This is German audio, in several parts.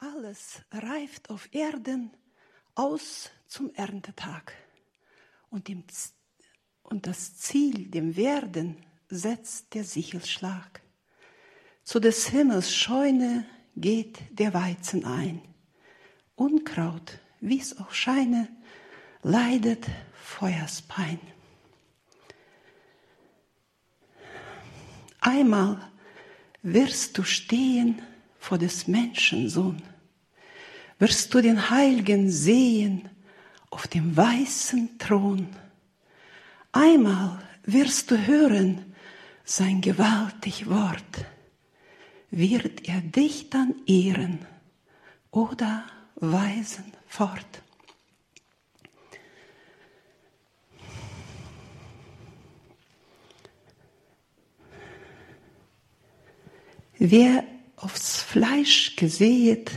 Alles reift auf Erden aus zum Erntetag. Und das Ziel, dem Werden, setzt der Sichelschlag. Zu des Himmels Scheune geht der Weizen ein. Unkraut, wie's auch scheine, leidet Feuerspein. Einmal wirst du stehen vor des Menschen Sohn, wirst du den Heiligen sehen auf dem weißen Thron. Einmal wirst du hören sein gewaltig Wort, wird er dich dann ehren oder weisen fort. Wer aufs Fleisch gesäet,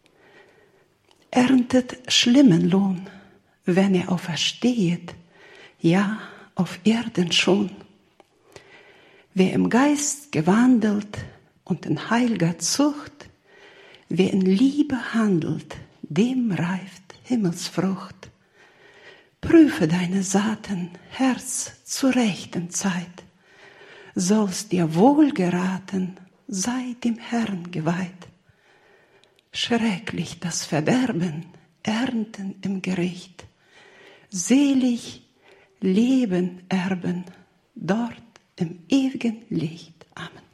erntet schlimmen Lohn, wenn er auferstehet, ja, auf Erden schon. Wer im Geist gewandelt und in heilger Zucht, wer in Liebe handelt, dem reift Himmelsfrucht. Prüfe deine Saaten, Herz, zur rechten Zeit, soll's dir wohl geraten, sei dem Herrn geweiht. Schrecklich das Verderben, ernten im Gericht, selig Leben erben, dort im ewigen Licht. Amen.